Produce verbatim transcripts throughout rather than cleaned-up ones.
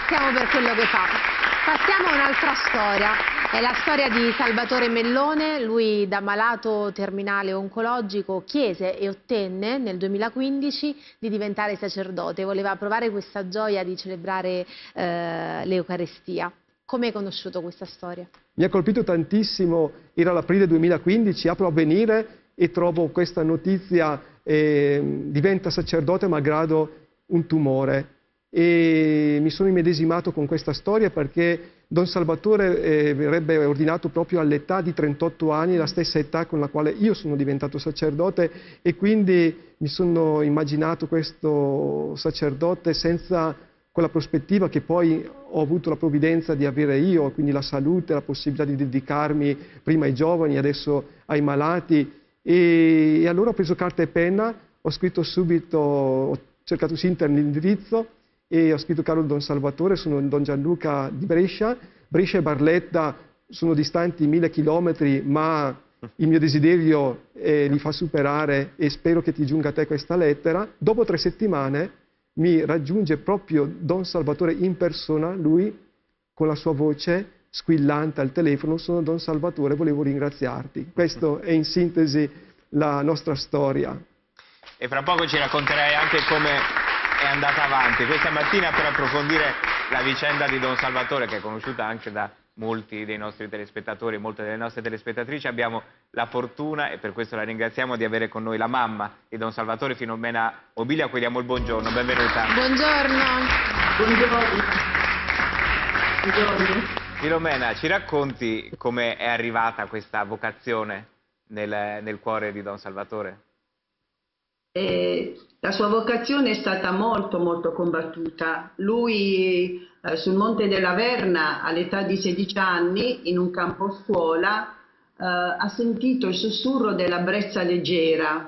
ringraziamo per quello che fa. Passiamo a un'altra storia, è la storia di Salvatore Mellone. Lui, da malato terminale oncologico, chiese e ottenne nel duemilaquindici di diventare sacerdote, voleva provare questa gioia di celebrare eh, l'Eucarestia. Come hai conosciuto questa storia? Mi ha colpito tantissimo, era l'aprile duemilaquindici, apro Avvenire e trovo questa notizia, eh, diventa sacerdote malgrado un tumore. E mi sono immedesimato con questa storia perché Don Salvatore eh, verrebbe ordinato proprio all'età di trentotto anni, la stessa età con la quale io sono diventato sacerdote, e quindi mi sono immaginato questo sacerdote senza quella prospettiva che poi ho avuto la provvidenza di avere io, quindi la salute, la possibilità di dedicarmi prima ai giovani, adesso ai malati. E, e allora ho preso carta e penna, ho scritto subito, ho cercato su internet l'indirizzo e ho scritto: caro Don Salvatore, sono Don Gianluca di Brescia, Brescia e Barletta sono distanti mille chilometri, ma il mio desiderio eh, li fa superare e spero che ti giunga a te questa lettera. Dopo tre settimane mi raggiunge proprio Don Salvatore in persona, lui con la sua voce squillante al telefono: sono Don Salvatore, volevo ringraziarti. Questo è in sintesi la nostra storia. E fra poco ci racconterai anche come è andata avanti. Questa mattina, per approfondire la vicenda di Don Salvatore, che è conosciuta anche da molti dei nostri telespettatori, molte delle nostre telespettatrici, abbiamo la fortuna, e per questo la ringraziamo, di avere con noi la mamma di Don Salvatore, Filomena Mobilia, a cui diamo il buongiorno. Benvenuta. Buongiorno. Buongiorno. Buongiorno. Filomena, ci racconti come è arrivata questa vocazione nel, nel cuore di Don Salvatore? Eh, la sua vocazione è stata molto molto combattuta. Lui eh, sul Monte della Verna, all'età di sedici anni, in un campo scuola, eh, ha sentito il sussurro della brezza leggera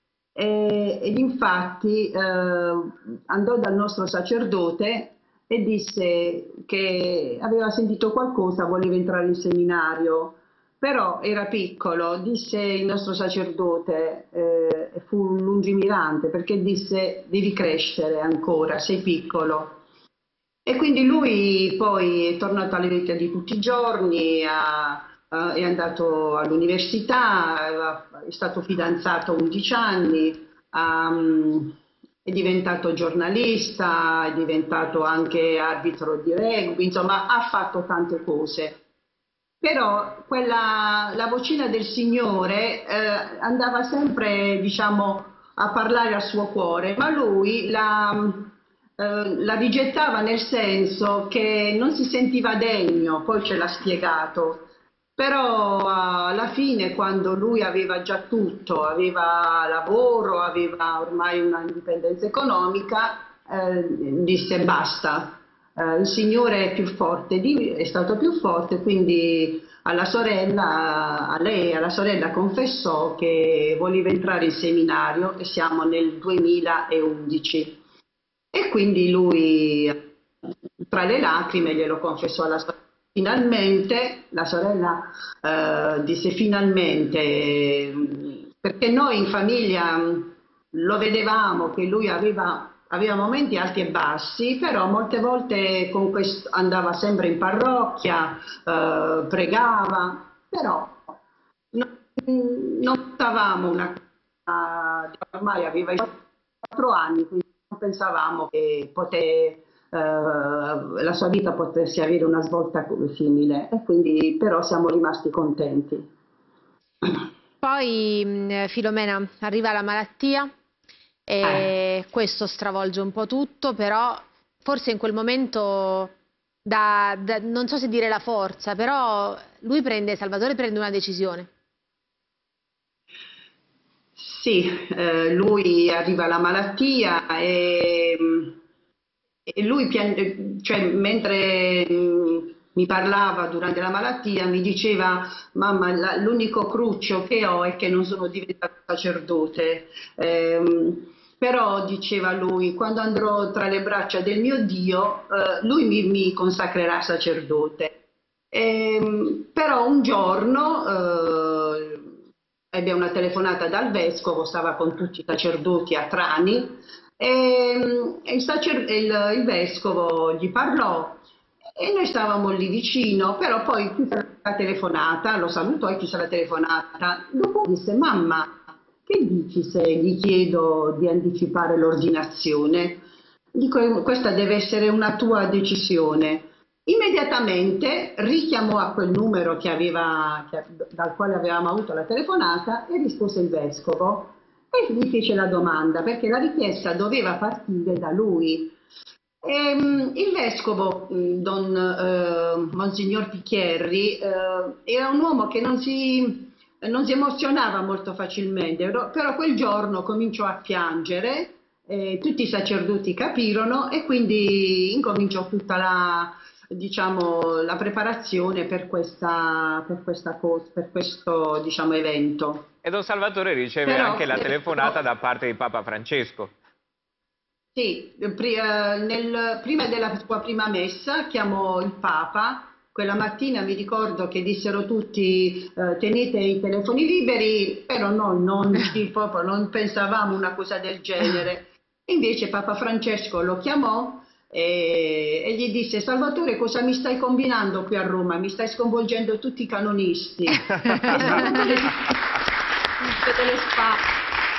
e, ed infatti eh, andò dal nostro sacerdote e disse che aveva sentito qualcosa, voleva entrare in seminario. Però era piccolo, disse il nostro sacerdote, eh, fu lungimirante, perché disse: devi crescere ancora, sei piccolo. E quindi lui poi è tornato alle vite di tutti i giorni, ha, ha, è andato all'università, è stato fidanzato undici anni, ha, è diventato giornalista, è diventato anche arbitro di rugby, insomma ha fatto tante cose. Però quella, la vocina del Signore eh, andava sempre, diciamo, a parlare al suo cuore, ma lui la, eh, la rigettava, nel senso che non si sentiva degno, poi ce l'ha spiegato. Però eh, alla fine, quando lui aveva già tutto, aveva lavoro, aveva ormai una indipendenza economica, eh, disse basta. Uh, il Signore è più forte, di, è stato più forte, quindi alla sorella, a lei, alla sorella confessò che voleva entrare in seminario, e siamo nel duemilaundici. E quindi lui, tra le lacrime, glielo confessò alla sorella. Finalmente, la sorella uh, disse finalmente, perché noi in famiglia lo vedevamo che lui aveva... Aveva momenti alti e bassi, però molte volte con questo andava sempre in parrocchia, eh, pregava, però non, non stavamo una ormai aveva quattro anni, quindi non pensavamo che poté, eh, la sua vita potesse avere una svolta simile, e quindi però siamo rimasti contenti. Poi, Filomena, arriva la malattia. E Eh. questo stravolge un po' tutto, però forse in quel momento, da, da, non so se dire la forza, però lui prende, Salvatore prende una decisione. Sì, eh, lui arriva alla malattia e, e lui, pian, cioè, mentre mh, mi parlava durante la malattia, mi diceva: mamma, l'unico cruccio che ho è che non sono diventato sacerdote. Eh, Però, diceva lui, quando andrò tra le braccia del mio Dio, eh, lui mi, mi consacrerà sacerdote. E, però un giorno eh, ebbe una telefonata dal vescovo, stava con tutti i sacerdoti a Trani, E, il, sacer- il, il vescovo gli parlò e noi stavamo lì vicino, però poi chiuse la telefonata, lo salutò e chiuse la telefonata. Dopo disse: mamma, che dici se gli chiedo di anticipare l'ordinazione? Dico: questa deve essere una tua decisione. Immediatamente richiamò a quel numero che aveva, che- dal quale avevamo avuto la telefonata, e rispose il vescovo e gli fece la domanda, perché la richiesta doveva partire da lui. Ehm, il vescovo, mh, don eh, Monsignor Picchierri, eh, era un uomo che non si, non si emozionava molto facilmente, però, però quel giorno cominciò a piangere, eh, tutti i sacerdoti capirono e quindi incominciò tutta la, diciamo, la preparazione per questa, per questa cosa, per questo, diciamo, evento. E Don Salvatore riceve Però, anche la eh, telefonata però- da parte di Papa Francesco. Sì, pri- eh, nel- prima della sua prima messa chiamò il Papa. Quella mattina mi ricordo che dissero tutti: eh, tenete i telefoni liberi, però noi non, sì, proprio non pensavamo una cosa del genere. Invece Papa Francesco lo chiamò e, e gli disse: Salvatore, cosa mi stai combinando qui a Roma? Mi stai sconvolgendo tutti i canonisti. E Salvatore si strinse delle spalle.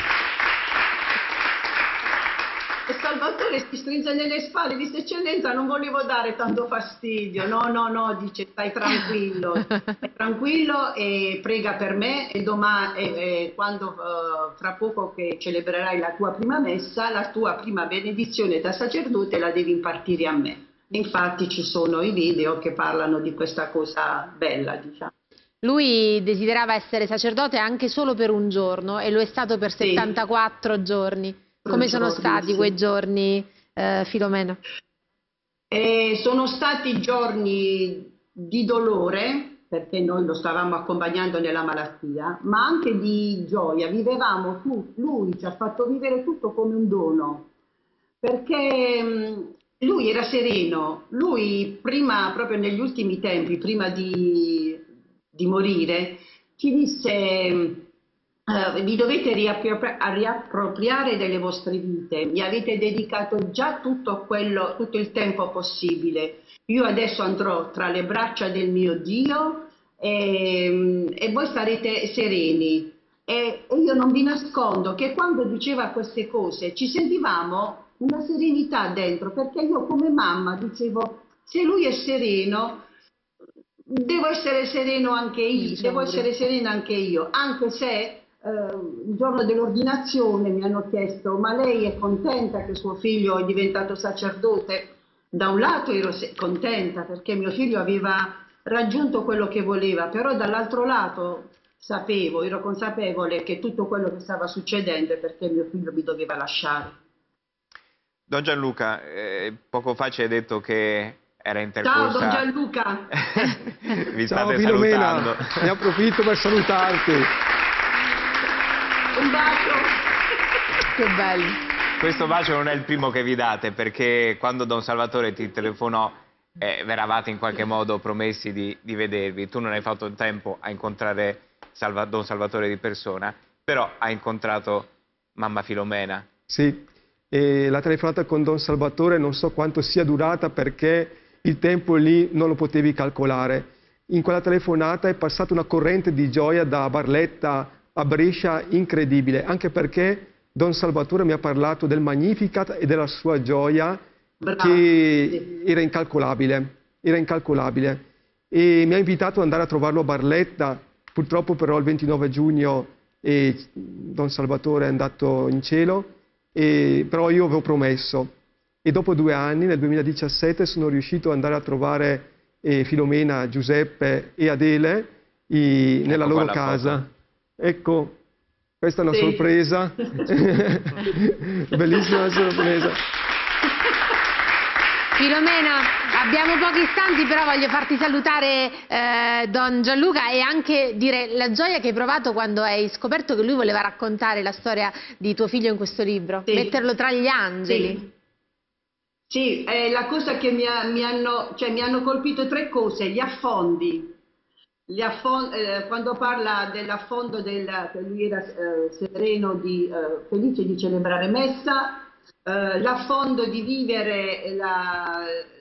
E Salvatore si strinse nelle spalle e disse: Eccellenza, non volevo dare tanto fastidio. No, no, no, dice, stai tranquillo, stai tranquillo e prega per me, e domani, e, e quando eh, fra poco che celebrerai la tua prima messa, la tua prima benedizione da sacerdote la devi impartire a me. Infatti ci sono i video che parlano di questa cosa bella, diciamo. Lui desiderava essere sacerdote anche solo per un giorno e lo è stato per Sì. settantaquattro giorni. Come sono Giorni, stati sì. quei giorni, eh, Filomena? E sono stati giorni di dolore, perché noi lo stavamo accompagnando nella malattia, ma anche di gioia. Vivevamo tutto, lui ci ha fatto vivere tutto come un dono, perché mh, lui era sereno. Lui prima, proprio negli ultimi tempi, prima di, di morire, ci disse: Uh, vi dovete riappropri- riappropriare delle vostre vite, mi avete dedicato già tutto, quello, tutto il tempo possibile, io adesso andrò tra le braccia del mio Dio e, e voi starete sereni. E, e io non vi nascondo che quando diceva queste cose ci sentivamo una serenità dentro, perché io come mamma dicevo: se lui è sereno, devo essere sereno anche io, Diciamo devo essere serena anche io, anche se eh, il giorno dell'ordinazione mi hanno chiesto: ma lei è contenta che suo figlio è diventato sacerdote? Da un lato ero contenta perché mio figlio aveva raggiunto quello che voleva, però dall'altro lato sapevo, ero consapevole che tutto quello che stava succedendo è perché mio figlio mi doveva lasciare. Don Gianluca, eh, poco fa ci hai detto che era intercorsa... Ciao Don Gianluca! Vi Ciao state Filomena, salutando. ne approfitto per salutarti. Un bacio! Che bello. Questo bacio non è il primo che vi date, perché quando Don Salvatore ti telefonò eh, eravate in qualche modo promessi di, di vedervi. Tu non hai fatto il tempo a incontrare Salva, Don Salvatore di persona, però hai incontrato mamma Filomena. Sì, e la telefonata con Don Salvatore non so quanto sia durata, perché il tempo lì non lo potevi calcolare. In quella telefonata è passata una corrente di gioia da Barletta a Brescia incredibile, anche perché Don Salvatore mi ha parlato del Magnificat e della sua gioia, Bravo, che sì. era incalcolabile, era incalcolabile. E mi ha invitato ad andare a trovarlo a Barletta. Purtroppo però il ventinove giugno eh, Don Salvatore è andato in cielo, e, però io avevo promesso. E dopo due anni, nel duemiladiciassette, sono riuscito ad andare a trovare eh, Filomena, Giuseppe e Adele i, nella Ecco loro qua la casa. foto. Ecco, questa è una Sì. sorpresa, bellissima sorpresa. Filomena, abbiamo pochi istanti, però voglio farti salutare eh, Don Gianluca e anche dire la gioia che hai provato quando hai scoperto che lui voleva raccontare la storia di tuo figlio in questo libro, Sì. metterlo tra gli angeli. Sì, sì, eh, la cosa che mi, ha- mi hanno, cioè, mi hanno colpito tre cose: gli affondi. Gli affon- eh, quando parla dell'affondo del, che lui era eh, sereno, di, eh, felice di celebrare messa, eh, l'affondo di vivere la,